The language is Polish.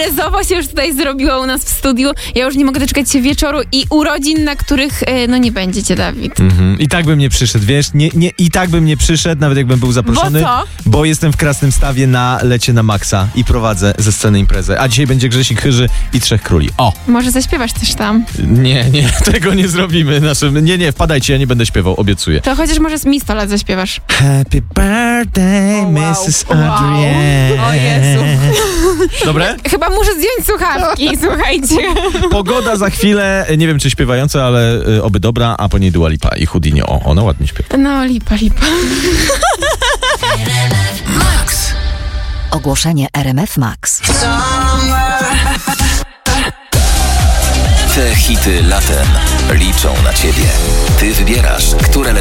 imprezowo się już tutaj zrobiło u nas w studiu. Ja już nie mogę doczekać się wieczoru i urodzin, na których nie będziecie, Dawid. I tak bym nie przyszedł, wiesz? I tak bym nie przyszedł, nawet jakbym był zaproszony. Bo co? Bo jestem w Krasnymstawie na lecie na Maxa i prowadzę ze sceny imprezę. A dzisiaj będzie Grzesik Chyży i Trzech Króli. O! Może zaśpiewasz też tam. Nie, tego nie zrobimy. Nie, wpadajcie, ja nie będę śpiewał, obiecuję. To chociaż może z Mi 100 lat zaśpiewasz. Happy birthday, Mrs. Adrienne. O Jezu. Dobre? Chyba muszę zdjąć słuchawki, słuchajcie. Pogoda za chwilę, nie wiem czy śpiewająca, ale oby dobra, a po niej Dua Lipa i Houdini. O, ona ładnie śpiewa. No, lipa. Max. Ogłoszenie RMF Max. Te hity latem liczą na ciebie. Ty wybierasz, które